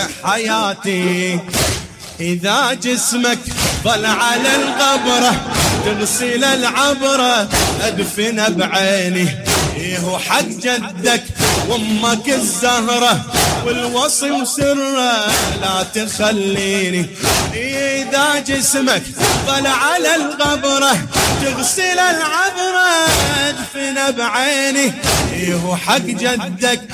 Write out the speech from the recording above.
حياتي. إذا جسمك ظل على القبرة تغسل العبرة أدفن بعيني. إيه حق جدك وامك الزهرة والوصي وسره لا تخليني. إذا جسمك ظل على القبرة تغسل العبرة أدفن بعيني. إيه حق جدك